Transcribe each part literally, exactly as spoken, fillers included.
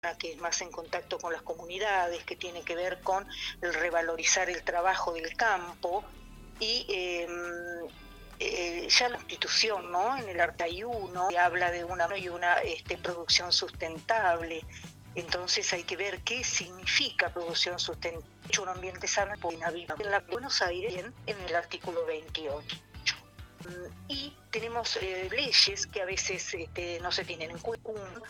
que es más en contacto con las comunidades, que tiene que ver con el revalorizar el trabajo del campo y eh, eh, ya la Constitución, ¿no? En el artículo uno habla de una y una este, producción sustentable. Entonces hay que ver qué significa producción sustentable. Un ambiente sano en la Buenos Aires en el artículo veintiocho. Y tenemos eh, leyes que a veces este, no se tienen en cuenta. Un,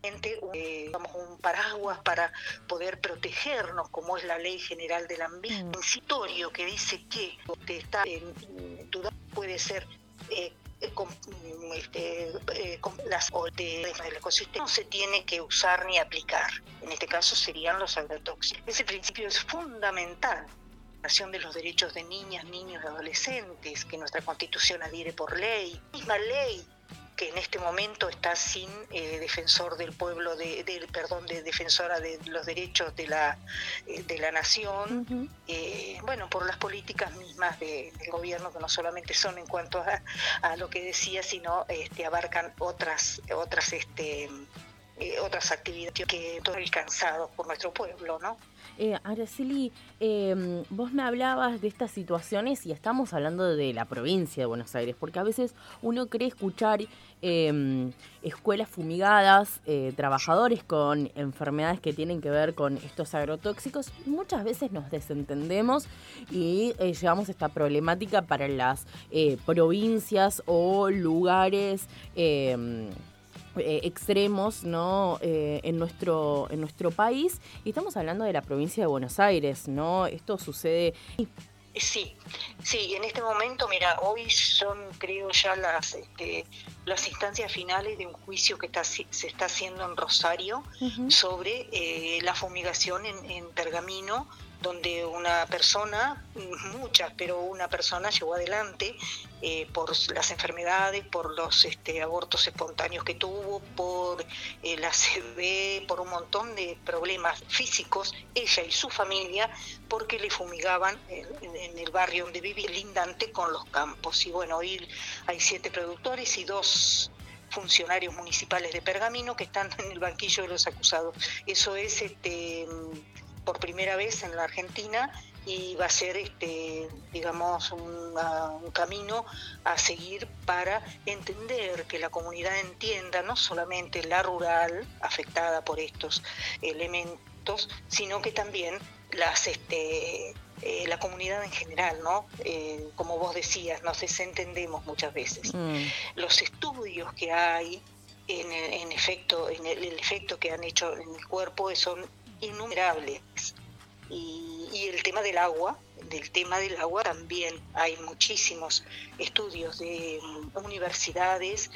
eh, un paraguas para poder protegernos, como es la Ley General del Ambiente, un citorio que dice que está en duda puede ser eh, con, este, eh, con las de, del ecosistema no se tiene que usar ni aplicar. En este caso serían los agrotóxicos. Ese principio es fundamental de los derechos de niñas, niños y adolescentes, que nuestra Constitución adhiere por ley, misma ley que en este momento está sin eh, defensor del pueblo, de, de, perdón, de defensora de los derechos de la, eh, de la nación, uh-huh. eh, bueno, por las políticas mismas de, del gobierno, que no solamente son en cuanto a, a lo que decía, sino este, abarcan otras, otras, este, eh, otras actividades que son alcanzados por nuestro pueblo, ¿no? Eh, Araceli, eh, vos me hablabas de estas situaciones y estamos hablando de la provincia de Buenos Aires, porque a veces uno cree escuchar eh, escuelas fumigadas, eh, trabajadores con enfermedades que tienen que ver con estos agrotóxicos, y muchas veces nos desentendemos y eh, llevamos esta problemática para las eh, provincias o lugares Eh, Eh, extremos, ¿no? Eh, en nuestro en nuestro país, y estamos hablando de la provincia de Buenos Aires, ¿no? Esto sucede. Sí, sí, en este momento, mira, hoy son, creo, ya las este, las instancias finales de un juicio que está, se está haciendo en Rosario uh-huh. sobre eh, la fumigación en, en Pergamino, donde una persona, muchas, pero una persona llegó adelante eh, por las enfermedades, por los este, abortos espontáneos que tuvo, por eh, la C V, por un montón de problemas físicos, ella y su familia, porque le fumigaban en, en el barrio donde vivía, lindante con los campos. Y bueno, hoy hay siete productores y dos funcionarios municipales de Pergamino que están en el banquillo de los acusados. Eso es este por primera vez en la Argentina y va a ser, este, digamos, una, un camino a seguir para entender que la comunidad entienda no solamente la rural afectada por estos elementos, sino que también las, este, eh, la comunidad en general, ¿no? Eh, como vos decías, nos desentendemos muchas veces. Mm. Los estudios que hay, en, en efecto, en el, el efecto que han hecho en el cuerpo son innumerables. Y, y el tema del agua, del tema del agua también hay muchísimos estudios de um, universidades,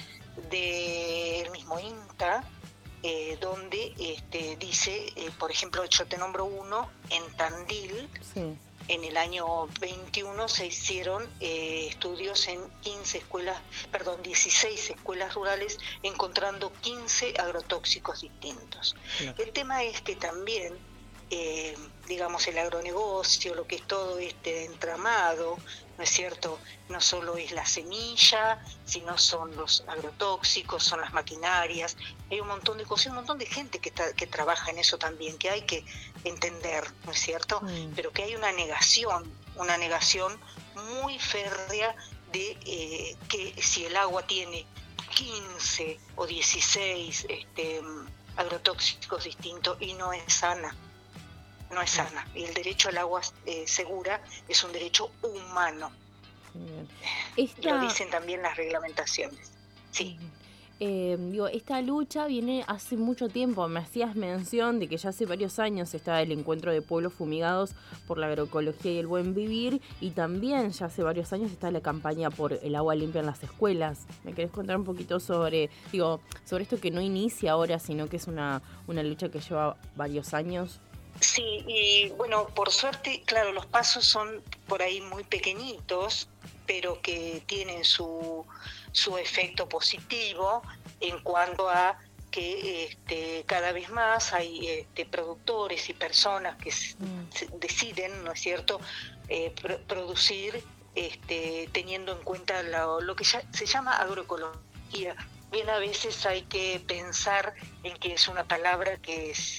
del mismo INTA, eh, donde este, dice, eh, por ejemplo, yo te nombro uno, en Tandil, sí. En el año veintiuno se hicieron eh, estudios en quince escuelas, perdón, dieciséis escuelas rurales, encontrando quince agrotóxicos distintos. Claro. El tema es que también, eh, digamos, el agronegocio, lo que es todo este entramado, ¿no es cierto? No solo es la semilla, sino son los agrotóxicos, son las maquinarias, hay un montón de cosas, un montón de gente que, está, que trabaja en eso también, que hay que entender, ¿no es cierto? Mm. Pero que hay una negación, una negación muy férrea de eh, que si el agua tiene quince o dieciséis este, agrotóxicos distintos y no es sana. No es sana. Y el derecho al agua eh, segura es un derecho humano. Esta... Lo dicen también las reglamentaciones. Sí. Eh, digo, esta lucha viene hace mucho tiempo. Me hacías mención de que ya hace varios años está el encuentro de pueblos fumigados por la agroecología y el buen vivir, y también ya hace varios años está la campaña por el agua limpia en las escuelas. ¿Me querés contar un poquito sobre, digo, sobre esto que no inicia ahora, sino que es una, una lucha que lleva varios años? Sí, y bueno, por suerte, claro, los pasos son por ahí muy pequeñitos, pero que tienen su, su efecto positivo en cuanto a que este, cada vez más hay este, productores y personas que mm. deciden, ¿no es cierto?, eh, pr- producir este, teniendo en cuenta lo, lo que ya se llama agroecología, bien a veces hay que pensar en que es una palabra que es